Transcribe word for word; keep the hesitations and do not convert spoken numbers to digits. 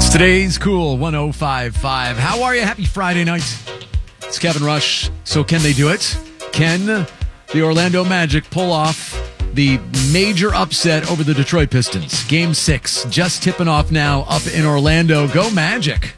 Today's Cool one oh five point five. How are you? Happy Friday night. It's Kevin Rush. So can they do it? Can the Orlando Magic pull off the major upset over the Detroit Pistons? Game six just tipping off now up in Orlando. Go Magic.